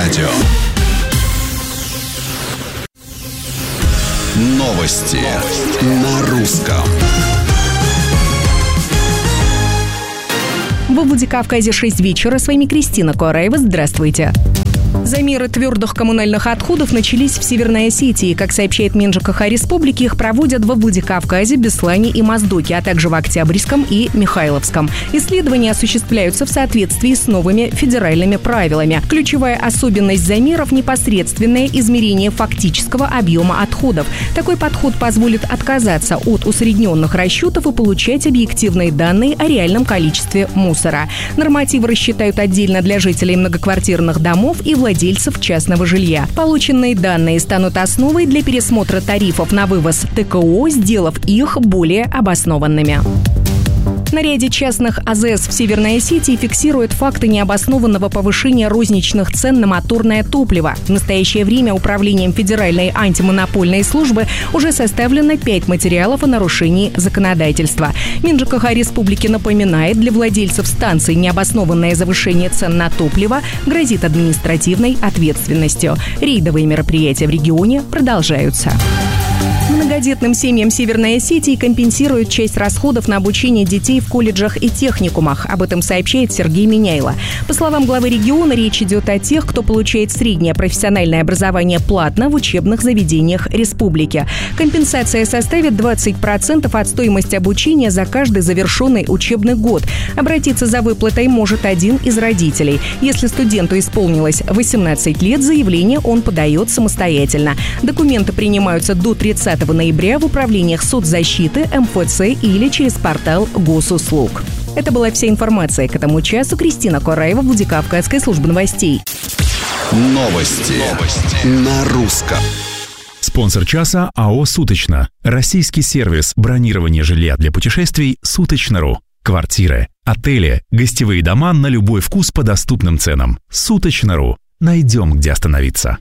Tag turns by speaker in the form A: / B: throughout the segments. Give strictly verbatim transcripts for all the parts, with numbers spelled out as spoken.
A: радио. Новости на русском.
B: В Владикавказе шесть вечера. С вами Кристина Куараева. Здравствуйте. Замеры твердых коммунальных отходов начались в Северной Осетии. Как сообщает Минжкх республики, их проводят во Владикавказе, Беслане и Моздоке, а также в Октябрьском и Михайловском. Исследования осуществляются в соответствии с новыми федеральными правилами. Ключевая особенность замеров – непосредственное измерение фактического объема отходов. Такой подход позволит отказаться от усредненных расчетов и получать объективные данные о реальном количестве мусора. Нормативы рассчитают отдельно для жителей многоквартирных домов и владельцев частного жилья. Полученные данные станут основой для пересмотра тарифов на вывоз ТКО, сделав их более обоснованными. На ряде частных АЗС в Северной Осетии фиксируют факты необоснованного повышения розничных цен на моторное топливо. В настоящее время Управлением Федеральной антимонопольной службы уже составлено пять материалов о нарушении законодательства. Минжкх республики напоминает, для владельцев станций необоснованное завышение цен на топливо грозит административной ответственностью. Рейдовые мероприятия в регионе продолжаются. Многодетным семьям Северной Осетии компенсируют часть расходов на обучение детей в колледжах и техникумах. Об этом сообщает Сергей Миняйло. По словам главы региона, речь идет о тех, кто получает среднее профессиональное образование платно в учебных заведениях республики. Компенсация составит двадцать процентов от стоимости обучения за каждый завершенный учебный год. Обратиться за выплатой может один из родителей. Если студенту исполнилось восемнадцать лет, заявление он подает самостоятельно. Документы принимаются до тридцатого ноября в управлениях соцзащиты, эм эф цэ или через портал госуслуг. Это была вся информация к этому часу. Кристина Куараева, Владикавказская служба новостей.
A: Новости, Новости. на русском.
C: Спонсор часа АО «Суточно». Российский сервис бронирования жилья для путешествий «Суточно.ру». Квартиры, отели, гостевые дома на любой вкус по доступным ценам. «Суточно.ру». Найдем, где остановиться.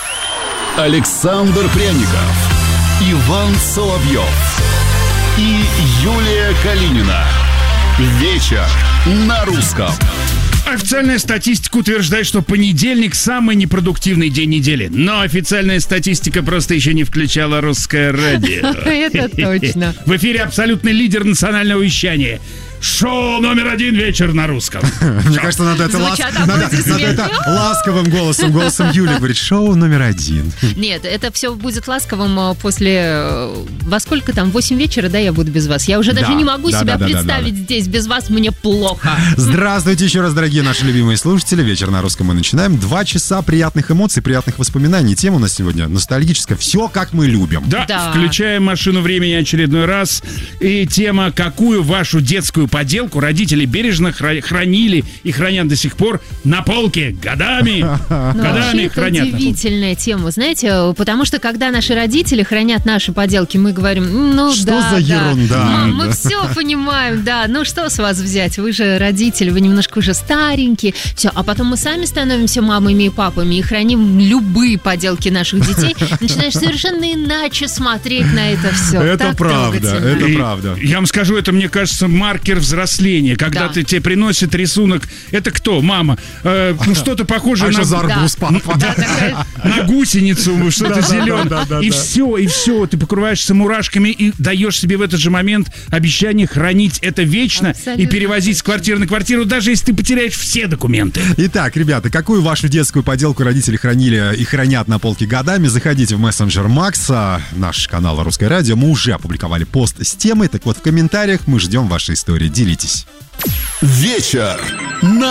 A: Александр Пряников, Иван Соловьев и Юлия Калинина. Вечер на русском.
D: Официальная статистика утверждает, что понедельник – самый непродуктивный день недели. Но официальная статистика просто еще не включала русское радио.
E: Это точно.
D: В эфире абсолютный лидер национального вещания. Шоу номер один «Вечер на русском».
F: Мне кажется, надо это, лас... надо, надо это ласковым голосом, голосом Юли говорить. Шоу номер один.
E: Нет, это все будет ласковым после... Во сколько там? восемь вечера, да, я буду без вас? Я уже да, даже не могу да, себя да, представить да, да, здесь. Без вас мне плохо.
F: Здравствуйте еще раз, дорогие наши любимые слушатели. «Вечер на русском» мы начинаем. Два часа приятных эмоций, приятных воспоминаний. Тема у нас сегодня ностальгическая. Все, как мы любим.
D: Да, да. Включаем машину времени очередной раз. И тема «Какую вашу детскую поделку родители бережно хранили и хранят до сих пор на полке годами. Годами хранят.
E: Это удивительная тема, знаете, потому что когда наши родители хранят наши поделки, мы говорим, ну
F: что
E: да,
F: за
E: да,
F: ерунда?
E: Мам, мы все понимаем, да, ну что с вас взять, вы же родители, вы немножко уже старенькие, все, а потом мы сами становимся мамами и папами и храним любые поделки наших детей, начинаешь совершенно иначе смотреть на это все.
F: Это
E: так
F: правда, это правда.
D: Я вам скажу, это, мне кажется, маркер взросления, когда да. ты, тебе приносит рисунок, это кто, мама? Э, ну, что-то похожее
F: а
D: на...
F: за арбуз,
D: да. папа. Да, на гусеницу, что-то зеленое. И все, и все, ты покрываешься мурашками и даешь себе в этот же момент обещание хранить это вечно абсолютно и перевозить с квартиры на квартиру, даже если ты потеряешь все документы.
F: Итак, ребята, какую вашу детскую поделку родители хранили и хранят на полке годами, заходите в мессенджер Макса, наш канал «Русское радио». Мы уже опубликовали пост с темой, так вот в комментариях мы ждем ваши истории. Делитесь.
A: Вечер на